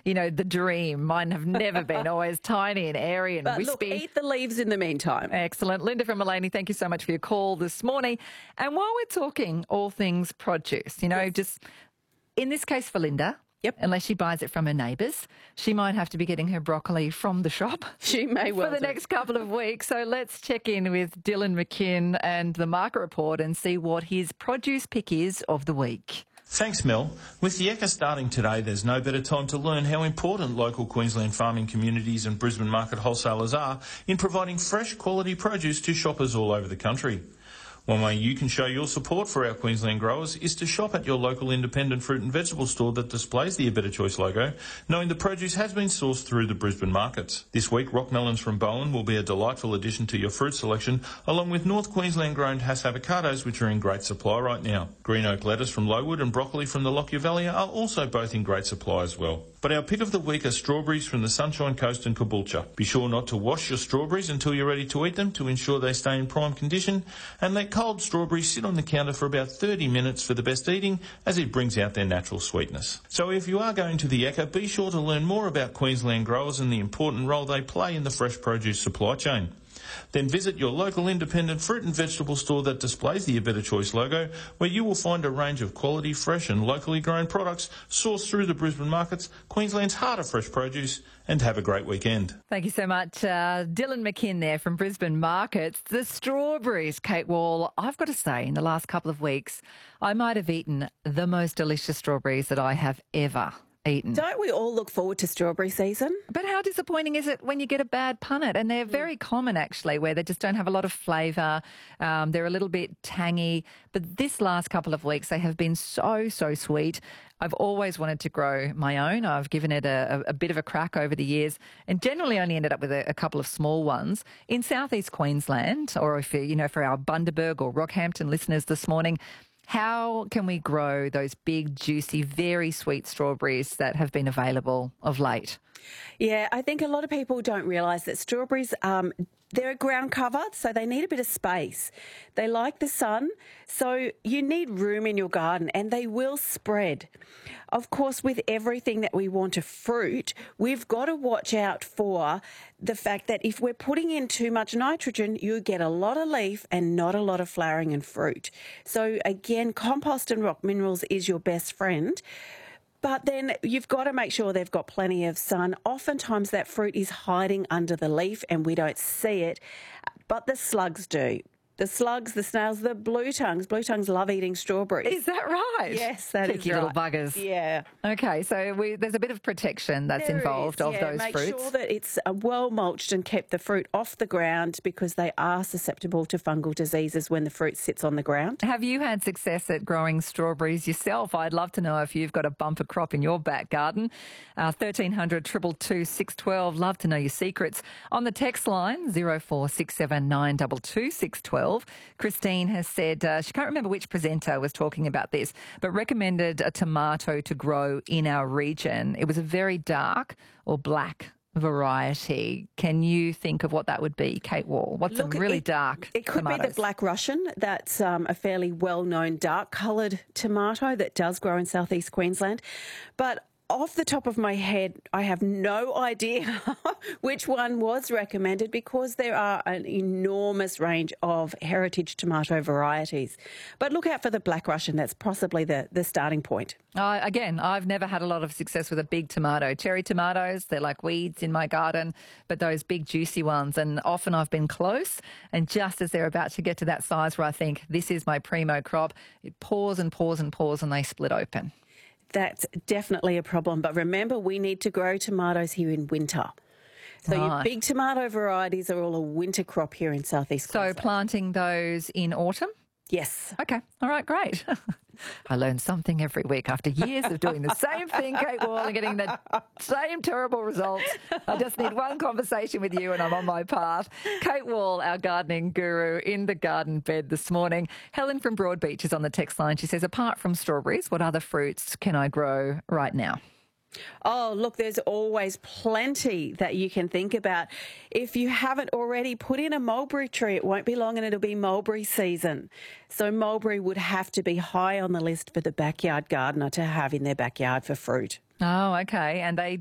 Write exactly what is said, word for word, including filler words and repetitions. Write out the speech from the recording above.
you know, the dream. Mine have never been, always tiny and airy and But wispy. look, eat the leaves in the meantime. Excellent. Linda from Mullaney, thank you so much for your call this morning. And while we're talking all things produce, you know, Yes. just in this case for Linda, Yep. unless she buys it from her neighbours, she might have to be getting her broccoli from the shop. She may well For the do. next couple of weeks. So let's check in with Dylan McKinn and the Market Report and see what his produce pick is of the week. Thanks, Mel. With the Ekka starting today, there's no better time to learn how important local Queensland farming communities and Brisbane market wholesalers are in providing fresh, quality produce to shoppers all over the country. One way you can show your support for our Queensland growers is to shop at your local independent fruit and vegetable store that displays the A Better Choice logo, knowing the produce has been sourced through the Brisbane markets. This week, rock melons from Bowen will be a delightful addition to your fruit selection, along with North Queensland-grown Hass avocados, which are in great supply right now. Green oak lettuce from Lowood and broccoli from the Lockyer Valley are also both in great supply as well. But our pick of the week are strawberries from the Sunshine Coast and Caboolture. Be sure not to wash your strawberries until you're ready to eat them to ensure they stay in prime condition, and let cold strawberries sit on the counter for about thirty minutes for the best eating, as it brings out their natural sweetness. So if you are going to the Ekka, be sure to learn more about Queensland growers and the important role they play in the fresh produce supply chain. Then visit your local independent fruit and vegetable store that displays the A Better Choice logo, where you will find a range of quality, fresh and locally grown products sourced through the Brisbane markets, Queensland's heart of fresh produce, and have a great weekend. Thank you so much. Uh, Dylan McKinn there from Brisbane Markets. The strawberries, Kate Wall, I've got to say, in the last couple of weeks, I might have eaten the most delicious strawberries that I have ever eaten. Don't we all look forward to strawberry season? But how disappointing is it when you get a bad punnet? And they're very common, actually, where they just don't have a lot of flavour. Um, they're a little bit tangy. But this last couple of weeks, they have been so, so sweet. I've always wanted to grow my own. I've given it a, a, a bit of a crack over the years and generally only ended up with a, a couple of small ones. In southeast Queensland, or if, you know, for our Bundaberg or Rockhampton listeners this morning, how can we grow those big, juicy, very sweet strawberries that have been available of late? Yeah, I think a lot of people don't realise that strawberries, um, they're ground covered, so they need a bit of space. They like the sun, so you need room in your garden, and they will spread. Of course, with everything that we want to fruit, we've got to watch out for the fact that if we're putting in too much nitrogen, you get a lot of leaf and not a lot of flowering and fruit. So again, compost and rock minerals is your best friend. But then you've got to make sure they've got plenty of sun. Oftentimes that fruit is hiding under the leaf and we don't see it, but the slugs do. The slugs, the snails, the blue tongues. Blue tongues love eating strawberries. Is that right? Yes, that is Cheeky right. little buggers. Yeah. Okay, so we, there's a bit of protection that's There involved is, of yeah. those Make fruits. sure that it's uh, well mulched and kept the fruit off the ground because they are susceptible to fungal diseases when the fruit sits on the ground. Have you had success at growing strawberries yourself? I'd love to know if you've got a bumper crop in your back garden. Uh, thirteen hundred, two two two, six one two. Love to know your secrets. On the text line, zero four six seven nine two two six one two, Christine has said uh, she can't remember which presenter was talking about this, but recommended a tomato to grow in our region. It was a very dark or black variety. Can you think of what that would be, Kate Wall? What's Look, a really it, dark It could tomatoes? be the Black Russian. That's um, a fairly well-known dark-coloured tomato that does grow in southeast Queensland. But off the top of my head, I have no idea which one was recommended because there are an enormous range of heritage tomato varieties. But look out for the Black Russian. That's possibly the, the starting point. Uh, again, I've never had a lot of success with a big tomato. Cherry tomatoes, they're like weeds in my garden, but those big juicy ones, and often I've been close, and just as they're about to get to that size where I think this is my primo crop, it pours and pours and pours and they split open. That's definitely a problem. But remember, we need to grow tomatoes here in winter. So Right. your big tomato varieties are all a winter crop here in southeast So Queensland. planting those in autumn? Yes. Okay. All right, great. I learn something every week after years of doing the same thing, Kate Wall, and getting the same terrible results. I just need one conversation with you and I'm on my path. Kate Wall, our gardening guru, in the garden bed this morning. Helen from Broadbeach is on the text line. She says, apart from strawberries, what other fruits can I grow right now? Oh, look, there's always plenty that you can think about. If you haven't already, put in a mulberry tree. It won't be long and it'll be mulberry season. So mulberry would have to be high on the list for the backyard gardener to have in their backyard for fruit. Oh, okay. And they